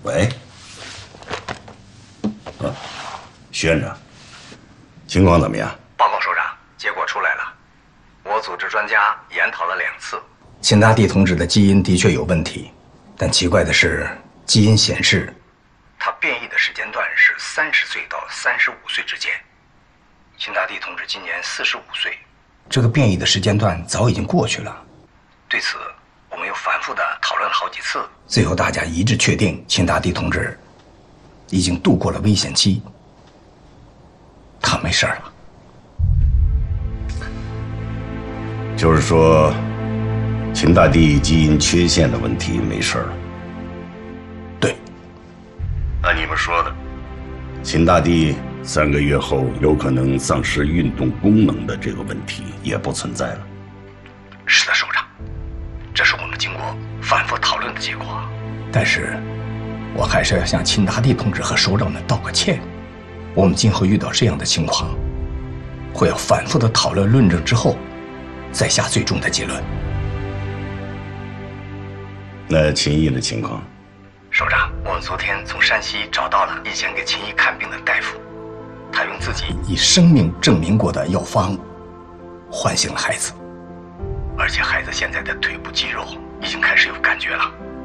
喂，徐院长，情况怎么样？ 报告首长，结果出来了。我组织专家研讨了2次， 秦大地同志的基因的确有问题，但奇怪的是，基因显示他变异的时间段是30岁到35岁之间。秦大地同志今年45岁， 这个变异的时间段早已经过去了。 对此，我们又反复的讨论了好几次， 最后大家一致确定，秦大地同志已经度过了危险期，他没事了。 就是说，秦大地基因缺陷的问题没事了。 对。 按你们说的，秦大地3个月后有可能丧失运动功能的这个问题也不存在了。 是的，首长，这是我们经过反复讨论的结果。 但是，我还是要向秦大地同志和首长们道个歉。我们今后遇到这样的情况，会要反复的讨论论证之后，再下最终的结论。 那秦毅的情况？ 首长，我们昨天从山西找到了以前给秦毅看病的大夫，他用自己以生命证明过的药方唤醒了孩子， 而且孩子现在的腿部肌肉已经开始有感觉了。